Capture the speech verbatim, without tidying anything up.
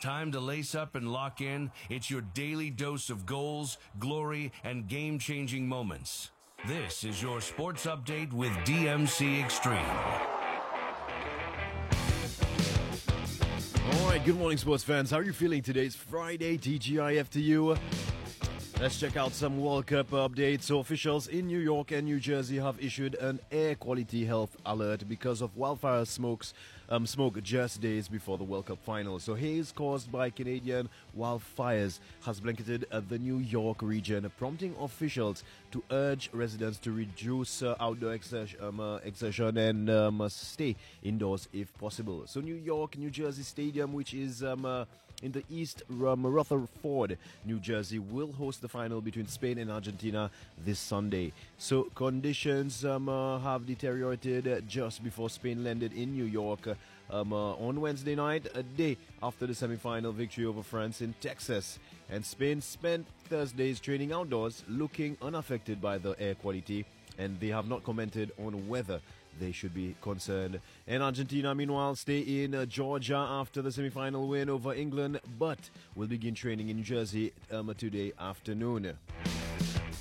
Time to lace up and lock in. It's your daily dose of goals, glory, and game-changing moments. This is your Sports Update with D M C Extreme. All right, good morning, sports fans. How are you feeling today? It's Friday, T G I F to you. Let's check out some World Cup updates. So officials in New York and New Jersey have issued an air quality health alert because of wildfire smokes, um, smoke just days before the World Cup final. So haze caused by Canadian wildfires has blanketed uh, the New York region, prompting officials to urge residents to reduce uh, outdoor exertion, um, uh, exertion and um, stay indoors if possible. So New York, New Jersey Stadium, which is um, uh, in the East um, Rutherford, New Jersey, will host the final between Spain and Argentina this Sunday. So conditions um, uh, have deteriorated just before Spain landed in New York um, uh, on Wednesday night, a day after the semi-final victory over France in Texas. And Spain spent Thursday's training outdoors, looking unaffected by the air quality, and they have not commented on whether they should be concerned. And Argentina, meanwhile, stay in uh, Georgia after the semi-final win over England, but will begin training in New Jersey um, today afternoon.